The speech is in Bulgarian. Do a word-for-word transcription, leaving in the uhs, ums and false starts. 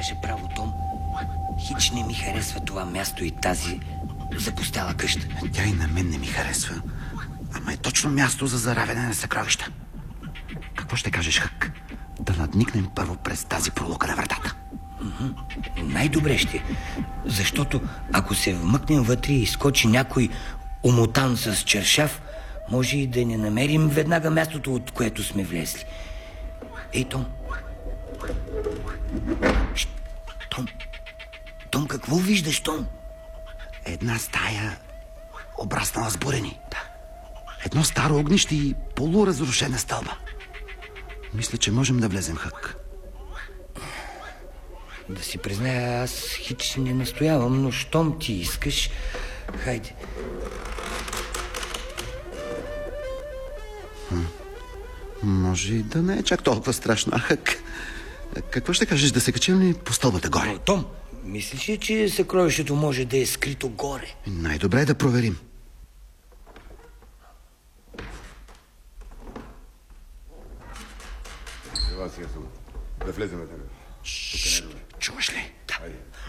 кажа право, Том, хич не ми харесва това място и тази запустяла къща. Тя и на мен не ми харесва, ама е точно място за заравяне на съкровища. Какво ще кажеш, Хък? Да надникнем първо през тази пролука на вратата. Mm-hmm. Най-добре ще, защото ако се вмъкнем вътре и скочи някой умотан с чершав, може и да не намерим веднага мястото, от което сме влезли. Ей, Том. Шт, Том. Том, какво виждаш, Том? Една стая обраснала с бурени. Да. Едно старо огнище и полуразрушена стълба. Мисля, че можем да влезем, Хък. Да си призная, аз хич не настоявам, но щом ти искаш, хайде. Хм. Може и да не е чак толкова страшно, Хък. Какво ще кажеш, да се качим ли по стълбата горе? Но, Том, мислиш ли, че съкровището може да е скрито горе? Най-добре е да проверим. Да влезем. Чуваш ли? Да.